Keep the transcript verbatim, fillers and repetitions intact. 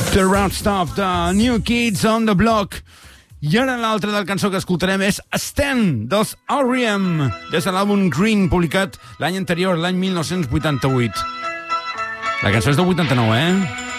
The Round Stuff de New Kids on the Block. I ara l'altra del cançó que escoltarem és Stand, dels R E M, des de l'àlbum Green, publicat l'any anterior, l'any mil nou-cents vuitanta-vuit. La cançó és del vuitanta-nou, eh?